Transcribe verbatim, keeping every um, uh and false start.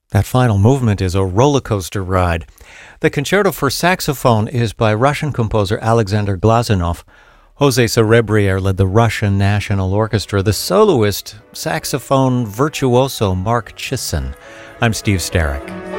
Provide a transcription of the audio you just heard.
That final movement is a roller coaster ride. The Concerto for Saxophone is by Russian composer Alexander Glazunov. Jose Cerebrier led the Russian National Orchestra, the soloist, saxophone virtuoso Mark Chisin. I'm Steve Starrick.